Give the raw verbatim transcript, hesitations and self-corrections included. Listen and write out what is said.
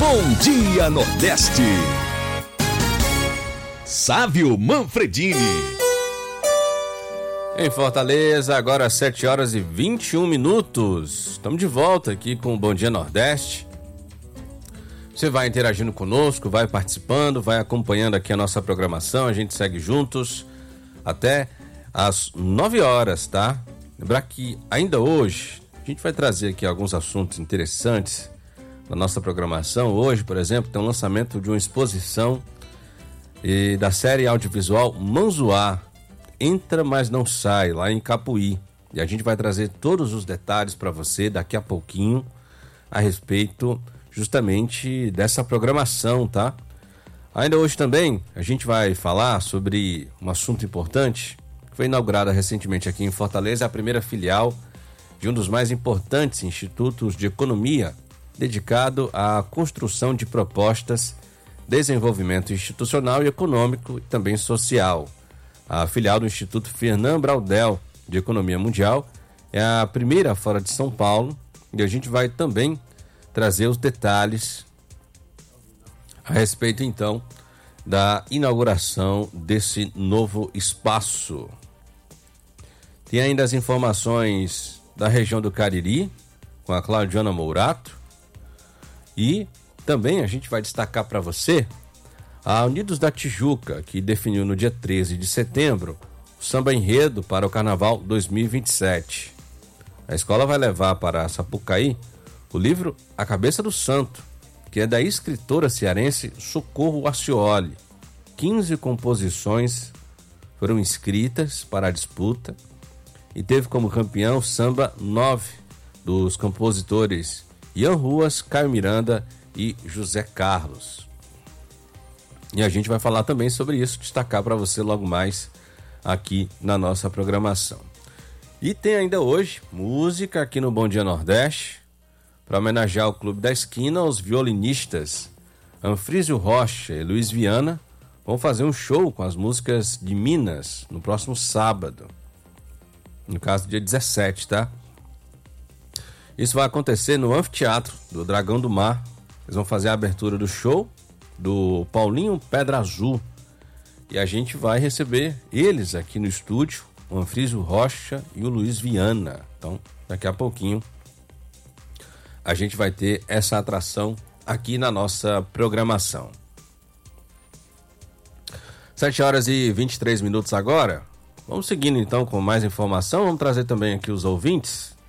Bom Dia Nordeste. Sávio Manfredini. Em Fortaleza, agora às sete horas e vinte e um minutos. Estamos de volta aqui com o Bom Dia Nordeste. Você vai interagindo conosco, vai participando, vai acompanhando aqui a nossa programação. A gente segue juntos até às nove horas, tá? Lembrar que ainda hoje a gente vai trazer aqui alguns assuntos interessantes na nossa programação. Hoje, por exemplo, tem o lançamento de uma exposição e da série audiovisual Manzoá, Entra Mas Não Sai, lá em Capuí. E a gente vai trazer todos os detalhes para você daqui a pouquinho a respeito justamente dessa programação, tá? Ainda hoje também a gente vai falar sobre um assunto importante que foi inaugurada recentemente aqui em Fortaleza, a primeira filial de um dos mais importantes institutos de economia dedicado à construção de propostas, desenvolvimento institucional e econômico e também social. A filial do Instituto Fernand Braudel de Economia Mundial é a primeira fora de São Paulo e a gente vai também trazer os detalhes a respeito então da inauguração desse novo espaço. Tem ainda as informações da região do Cariri com a Claudiana Mourato e também a gente vai destacar para você a Unidos da Tijuca, que definiu no dia treze de setembro o samba enredo para o Carnaval dois mil e vinte e sete. A escola vai levar para Sapucaí o livro A Cabeça do Santo, que é da escritora cearense Socorro Arcioli. quinze composições foram inscritas para a disputa e teve como campeão o samba nove dos compositores Ian Ruas, Caio Miranda e José Carlos. E a gente vai falar também sobre isso, destacar para você logo mais aqui na nossa programação. E tem ainda hoje música aqui no Bom Dia Nordeste, para homenagear o Clube da Esquina. Os violinistas Anfrísio Rocha e Luiz Viana vão fazer um show com as músicas de Minas no próximo sábado, no caso dia dezessete, tá? Isso vai acontecer no Anfiteatro do Dragão do Mar. Eles vão fazer a abertura do show do Paulinho Pedra Azul e a gente vai receber eles aqui no estúdio, o Anfrísio Rocha e o Luiz Viana. Então, daqui a pouquinho a gente vai ter essa atração aqui na nossa programação. sete horas e vinte e três minutos agora. Vamos seguindo então com mais informação. Vamos trazer também aqui os ouvintes.